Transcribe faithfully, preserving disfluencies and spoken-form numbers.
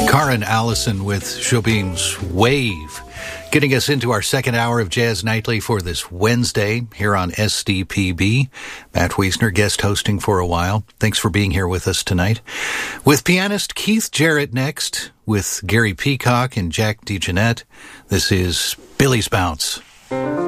Karen Allison with Jobim's Wave, getting us into our second hour of Jazz Nightly for this Wednesday here on S D P B. Matt Wiesner guest hosting for a while. Thanks for being here with us tonight. With pianist Keith Jarrett next, with Gary Peacock and Jack DeJohnette, this is Billy's Bounce.